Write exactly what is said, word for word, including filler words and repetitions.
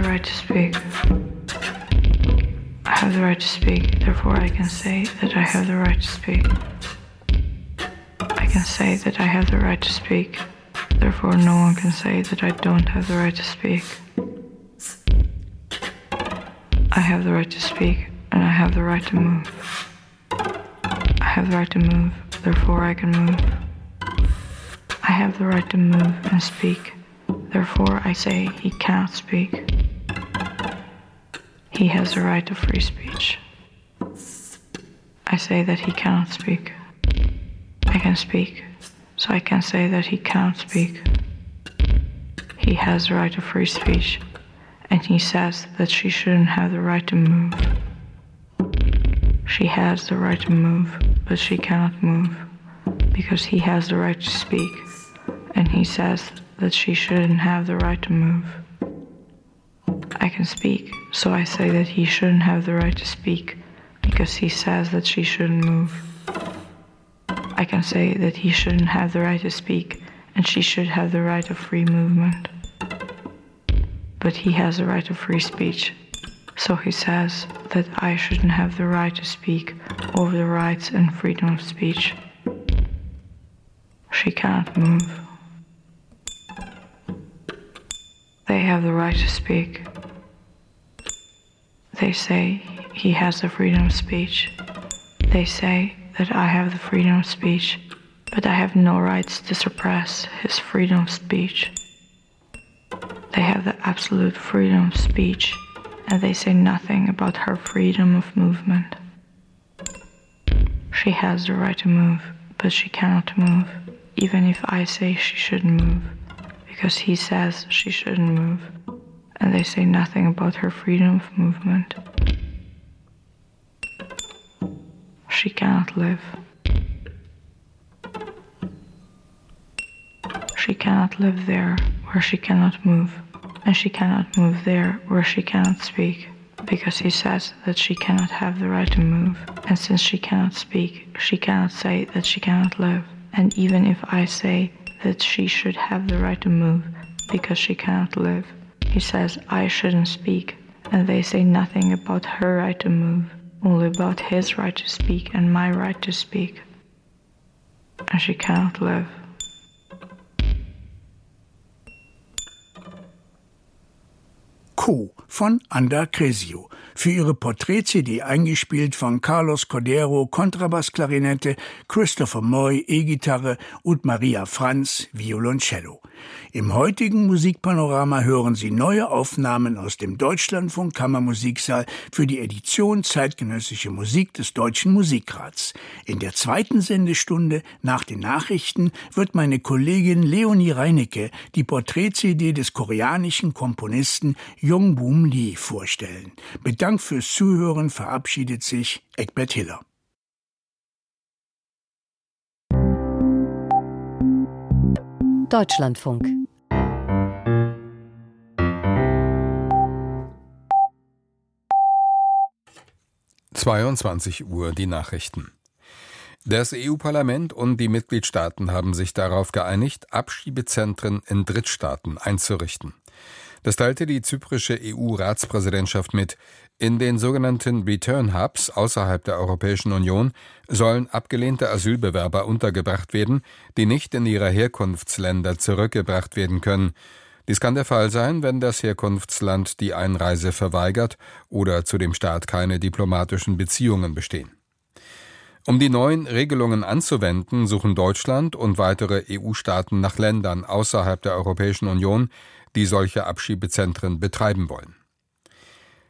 the right to speak. I have the right to speak, therefore I can say that I have the right to speak. I can say that I have the right to speak, therefore no one can say that I don't have the right to speak. I have the right to speak, and I have the right to move. I have the right to move, therefore I can move. I have the right to move and speak, therefore I say he cannot speak. He has the right to free speech. I say that he cannot speak. I can speak, so I can say that he cannot speak. He has the right to free speech, and he says that she shouldn't have the right to move. She has the right to move, but she cannot move, because he has the right to speak, and he says that she shouldn't have the right to move. I can speak, so I say that he shouldn't have the right to speak, because he says that she shouldn't move. I can say that he shouldn't have the right to speak, and she should have the right of free movement. But he has the right of free speech, so he says that I shouldn't have the right to speak over the rights and freedom of speech. She cannot move. They have the right to speak. They say he has the freedom of speech. They say that I have the freedom of speech, but I have no rights to suppress his freedom of speech. They have the absolute freedom of speech, and they say nothing about her freedom of movement. She has the right to move, but she cannot move, even if I say she shouldn't move, because he says she shouldn't move, and they say nothing about her freedom of movement. She cannot live. She cannot live there where she cannot move, and she cannot move there where she cannot speak, because he says that she cannot have the right to move, and since she cannot speak, she cannot say that she cannot live. And even if I say that she should have the right to move, because she cannot live, he says I shouldn't speak, and they say nothing about her right to move, only about his right to speak and my right to speak. And she cannot live. Co. von Anda Cresio. Für ihre Porträt-C D eingespielt von Carlos Cordero, Kontrabassklarinette, Christopher Moy, E-Gitarre und Maria Franz, Violoncello. Im heutigen Musikpanorama hören Sie neue Aufnahmen aus dem Deutschlandfunk Kammermusiksaal für die Edition Zeitgenössische Musik des Deutschen Musikrats. In der zweiten Sendestunde nach den Nachrichten wird meine Kollegin Leonie Reinecke die Porträt-C D des koreanischen Komponisten Yongbum Lee vorstellen. Mit Dank fürs Zuhören verabschiedet sich Egbert Hiller. Deutschlandfunk. zweiundzwanzig Uhr die Nachrichten. Das E U-Parlament und die Mitgliedstaaten haben sich darauf geeinigt, Abschiebezentren in Drittstaaten einzurichten. Das teilte die zyprische E U-Ratspräsidentschaft mit. In den sogenannten Return Hubs außerhalb der Europäischen Union sollen abgelehnte Asylbewerber untergebracht werden, die nicht in ihre Herkunftsländer zurückgebracht werden können. Dies kann der Fall sein, wenn das Herkunftsland die Einreise verweigert oder zu dem Staat keine diplomatischen Beziehungen bestehen. Um die neuen Regelungen anzuwenden, suchen Deutschland und weitere E U-Staaten nach Ländern außerhalb der Europäischen Union, die solche Abschiebezentren betreiben wollen.